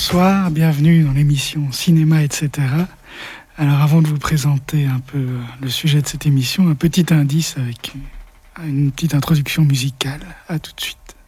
bonsoir, bienvenue dans l'émission Cinéma, etc. Alors avant de vous présenter un peu le sujet de cette émission, un petit indice avec une petite introduction musicale. À tout de suite.